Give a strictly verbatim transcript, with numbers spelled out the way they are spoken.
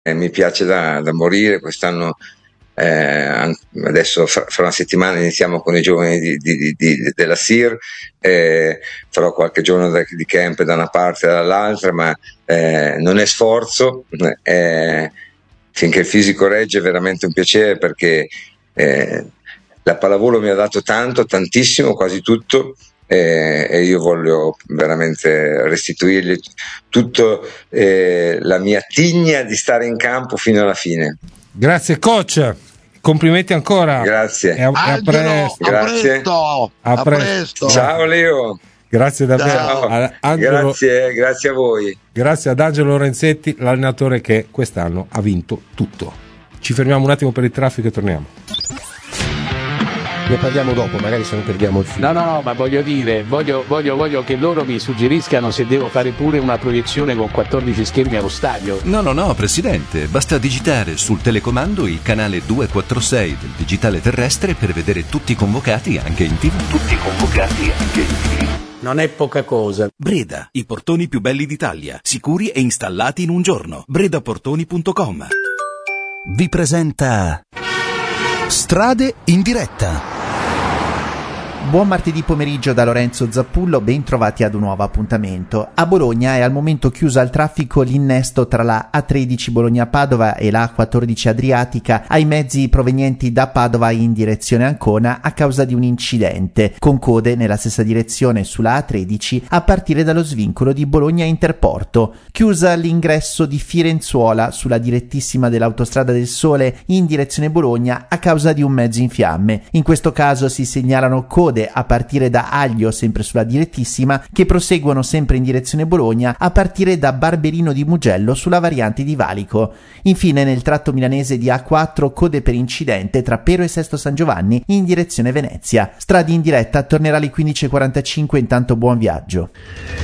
eh, mi piace da, da morire. Quest'anno, eh, adesso fra, fra una settimana iniziamo con i giovani di, di, di, della S I R, eh, farò qualche giorno di camp da una parte e dall'altra, ma eh, non è sforzo, eh, finché il fisico regge è veramente un piacere, perché eh, la pallavolo mi ha dato tanto, tantissimo, quasi tutto, eh, e io voglio veramente restituirgli tutta eh, la mia tigna di stare in campo fino alla fine. Grazie coach, complimenti ancora. Grazie. E a, e a presto. Grazie. A presto. A A presto. presto. Ciao Leo. Grazie davvero. Ciao. A Angelo, grazie, grazie a voi. Grazie ad Angelo Lorenzetti, l'allenatore che quest'anno ha vinto tutto. Ci fermiamo un attimo per il traffico e torniamo. Ne parliamo dopo, magari se non perdiamo il filo. No, no, no, ma voglio dire, voglio, voglio, voglio che loro mi suggeriscano se devo fare pure una proiezione con quattordici schermi allo stadio. No, no, no, Presidente, basta digitare sul telecomando il canale duecentoquarantasei del digitale terrestre per vedere tutti i convocati anche in tivù. Tutti convocati anche in tivù. Non è poca cosa. Breda, i portoni più belli d'Italia, sicuri e installati in un giorno. bredaportoni punto com vi presenta Strade in diretta. Buon martedì pomeriggio da Lorenzo Zappullo, ben trovati ad un nuovo appuntamento. A Bologna è al momento chiuso al traffico l'innesto tra la A tredici Bologna-Padova e la A quattordici Adriatica ai mezzi provenienti da Padova in direzione Ancona a causa di un incidente, con code nella stessa direzione sulla A tredici a partire dallo svincolo di Bologna Interporto. Chiusa l'ingresso di Firenzuola sulla direttissima dell'Autostrada del Sole in direzione Bologna a causa di un mezzo in fiamme. In questo caso si segnalano code a partire da Aglio, sempre sulla direttissima, che proseguono sempre in direzione Bologna a partire da Barberino di Mugello sulla variante di Valico. Infine nel tratto milanese di A quattro code per incidente tra Pero e Sesto San Giovanni in direzione Venezia. Stradi in diretta tornerà alle quindici e quarantacinque, intanto buon viaggio.